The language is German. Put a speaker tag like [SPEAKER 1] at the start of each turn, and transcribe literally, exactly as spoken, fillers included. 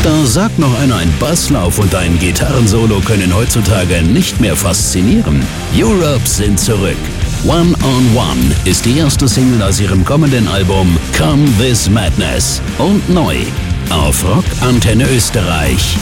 [SPEAKER 1] Da sagt noch einer, ein Basslauf und ein Gitarrensolo können heutzutage nicht mehr faszinieren. Europe sind zurück. One on One ist die erste Single aus ihrem kommenden Album Come This Madness und neu auf Rock Antenne Österreich.